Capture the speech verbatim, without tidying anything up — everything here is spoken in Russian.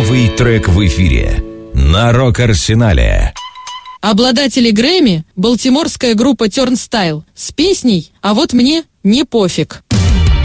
Новый трек в эфире на Рок-Арсенале. Обладатели Грэмми — балтиморская группа Turnstile с песней «А вот мне не пофиг».